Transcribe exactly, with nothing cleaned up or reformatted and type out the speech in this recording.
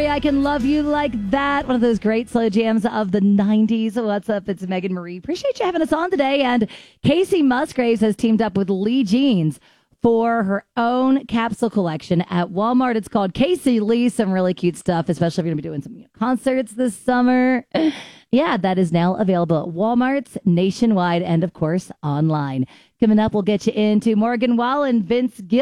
Way I Can Love You Like That. One of those great slow jams of the nineties. What's up? It's Megan Marie. Appreciate you having us on today. And Casey Musgraves has teamed up with Lee Jeans for her own capsule collection at Walmart. It's called Casey Lee. Some really cute stuff, especially if you're going to be doing some concerts this summer. Yeah, that is now available at Walmart's nationwide and, of course, online. Coming up, we'll get you into Morgan Wallen, Vince Gill.